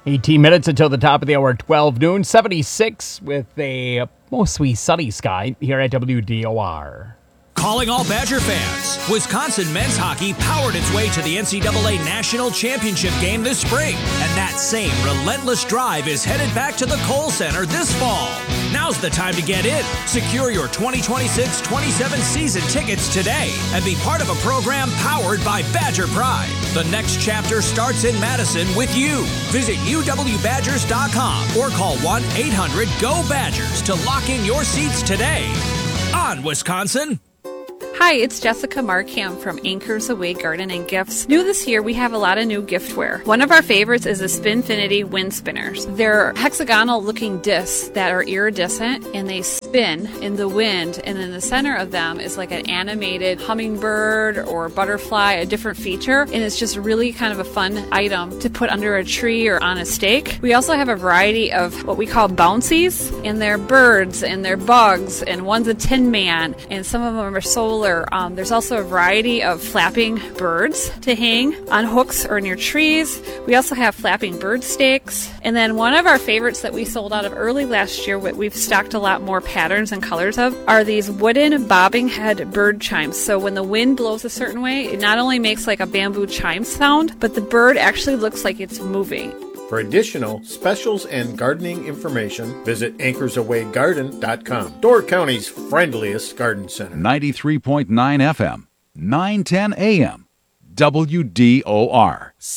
18 minutes until the top of the hour, 12 noon, 76 with a mostly sunny sky here at WDOR. Calling all Badger fans. Wisconsin men's hockey powered its way to the NCAA National Championship game this spring. And that same relentless drive is headed back to the Kohl Center this fall. Now's the time to get in. Secure your 2026-27 season tickets today and be part of a program powered by Badger Pride. The next chapter starts in Madison with you. Visit uwbadgers.com or call 1-800-GO-BADGERS to lock in your seats today. On Wisconsin. Hi, it's Jessica Markham from Anchors Away Garden and Gifts. New this year, we have a lot of new giftware. One of our favorites is the Spinfinity wind spinners. They're hexagonal-looking discs that are iridescent, and they spin in the wind, and in the center of them is like an animated hummingbird or butterfly, a different feature, and it's just really kind of a fun item to put under a tree or on a stake. We also have a variety of what we call bouncies, and they're birds, and they're bugs, and one's a Tin Man, and some of them are solar. There's also a variety of flapping birds to hang on hooks or near trees. We also have flapping bird stakes. And then one of our favorites that we sold out of early last year, what we've stocked a lot more patterns and colors of, are these wooden bobbing head bird chimes. So when the wind blows a certain way, it not only makes like a bamboo chime sound, but the bird actually looks like it's moving. For additional specials and gardening information, visit anchorsawaygarden.com. Door County's friendliest garden center. 93.9 FM, 910 AM, WDOR.